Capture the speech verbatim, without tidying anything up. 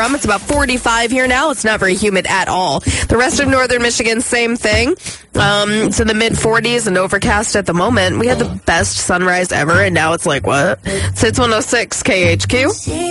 It's about forty-five here now. It's not very humid at all. The rest of northern Michigan, same thing. Um, it's in the mid forties and overcast at the moment. We had the best sunrise ever, and now it's like, what? So it's one oh six K H Q.